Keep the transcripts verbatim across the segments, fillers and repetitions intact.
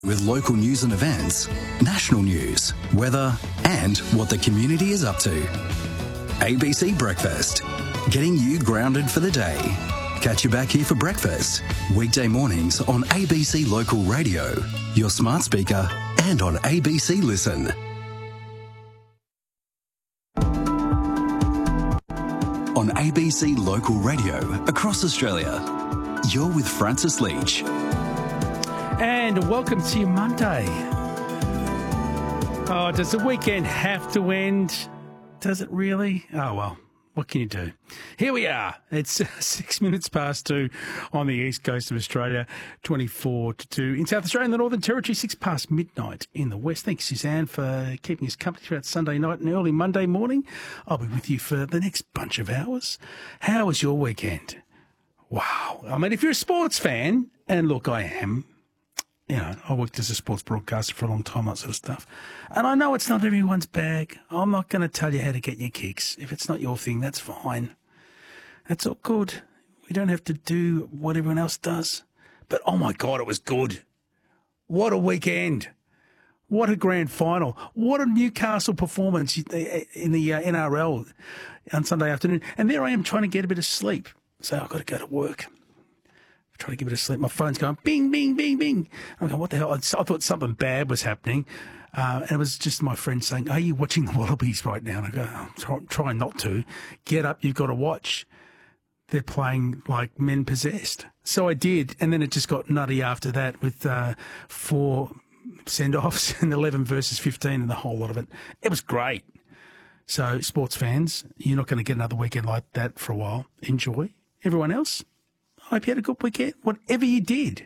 With local news and events, national news, weather, and what the community is up to. A B C Breakfast, getting you grounded for the day. Catch you back here for breakfast, weekday mornings on A B C Local Radio, your smart speaker, and on A B C Listen. On A B C Local Radio across Australia, you're with Francis Leach. And welcome to your Monday. Oh, does the weekend have to end? Does it really? Oh, well, what can you do? Here we are. It's six minutes past two on the east coast of Australia, twenty-four to two in South Australia and the Northern Territory, six past midnight in the west. Thanks, Suzanne, for keeping us company throughout Sunday night and early Monday morning. I'll be with you for the next bunch of hours. How was your weekend? Wow. I mean, if you're a sports fan, and look, I am, you know, I worked as a sports broadcaster for a long time, that sort of stuff. And I know it's not everyone's bag. I'm not going to tell you how to get your kicks. If it's not your thing, that's fine. That's all good. We don't have to do what everyone else does. But, oh, my God, it was good. What a weekend. What a grand final. What a Newcastle performance in the N R L on Sunday afternoon. And there I am trying to get a bit of sleep. So I've got to go to work. Trying to give it a sleep. My phone's going bing, bing, bing, bing. I'm going, what the hell? I thought something bad was happening. Uh, and it was just my friend saying, are you watching the Wallabies right now? And I go, I'm try, trying not to. Get up, you've got to watch. They're playing like men possessed. So I did. And then it just got nutty after that with uh, four send-offs and eleven versus fifteen and the whole lot of it. It was great. So sports fans, you're not going to get another weekend like that for a while. Enjoy. Everyone else, I hope you had a good weekend. Whatever you did,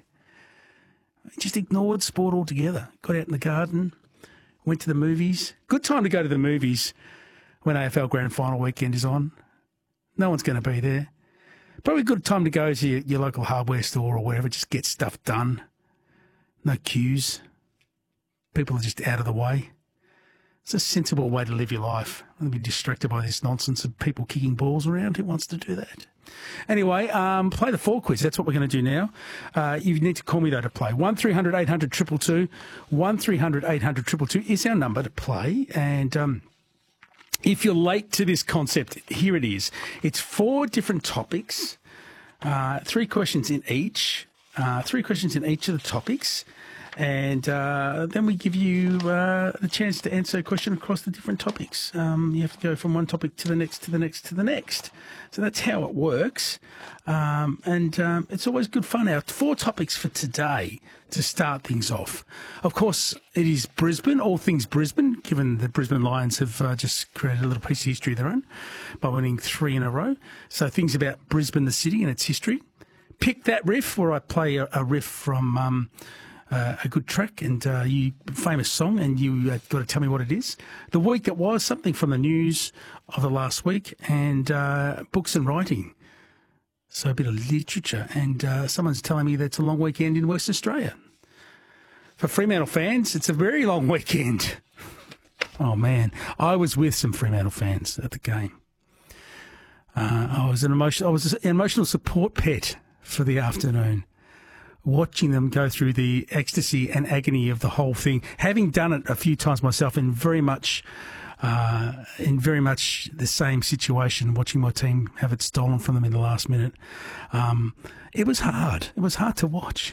just ignored sport altogether. Got out in the garden, went to the movies. Good time to go to the movies when A F L Grand Final weekend is on. No one's going to be there. Probably a good time to go to your, your local hardware store or wherever. Just get stuff done. No queues. People are just out of the way. It's a sensible way to live your life. Don't be distracted by this nonsense of people kicking balls around. Who wants to do that? Anyway, um, play the four quiz. That's what we're going to do now. Uh, you need to call me, though, to play. one three hundred eight hundred two two two. one three hundred eight hundred two two two is our number to play. And um, if you're late to this concept, here it is. It's four different topics, uh, three questions in each, uh, three questions in each of the topics. And uh, then we give you uh, the chance to answer a question across the different topics. Um, you have to go from one topic to the next, to the next, to the next. So that's how it works. Um, and um, it's always good fun. Our four topics for today to start things off. Of course, it is Brisbane, all things Brisbane, given the Brisbane Lions have uh, just created a little piece of history of their own by winning three in a row. So things about Brisbane, the city, and its history. Pick That Riff, where I play a, a riff from... Um, Uh, a good track and uh, you famous song, and you uh, got to tell me what it is. The week that was, something from the news of the last week, and uh, books and writing. So a bit of literature, and uh, someone's telling me that it's a long weekend in West Australia. For Fremantle fans, it's a very long weekend. Oh man, I was with some Fremantle fans at the game. Uh, I was an emotional, I was an emotional support pet for the afternoon. Watching them go through the ecstasy and agony of the whole thing, having done it a few times myself, in very much, uh, in very much the same situation, watching my team have it stolen from them in the last minute, um, it was hard. It was hard to watch.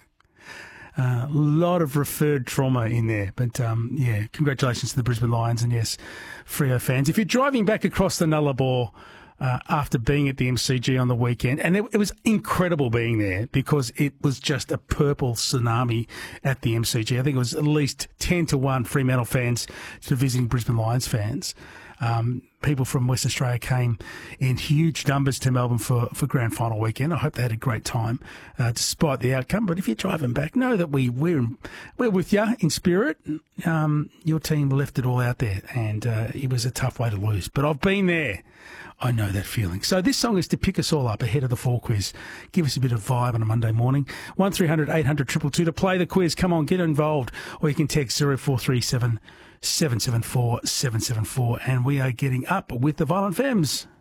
A uh, lot of referred trauma in there, but um, yeah, congratulations to the Brisbane Lions, and yes, Freo fans. If you're driving back across the Nullarbor Uh, after being at the M C G on the weekend, and it, it was incredible being there because it was just a purple tsunami at the M C G. I think it was at least ten to one Fremantle fans to visiting Brisbane Lions fans. Um, people from West Australia came in huge numbers to Melbourne for, for Grand Final weekend. I hope they had a great time, uh, despite the outcome. But if you're driving back, know that we, we're, we're with you in spirit. Um, your team left it all out there, and uh, it was a tough way to lose. But I've been there. I know that feeling. So this song is to pick us all up ahead of the fall quiz. Give us a bit of vibe on a Monday morning. one three hundred eight hundred two two two to play the quiz. Come on, get involved. Or you can text zero four three seven seven seven four seven seven four. And we are getting up with the Violent Femmes.